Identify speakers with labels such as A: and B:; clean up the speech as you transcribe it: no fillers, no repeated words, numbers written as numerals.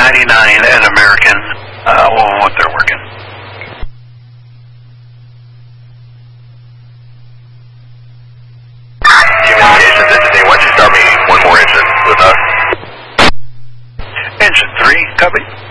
A: 99 and American, what they're working.
B: Communications engineer, why don't you start me one more engine with us?
A: Engine 3, copy.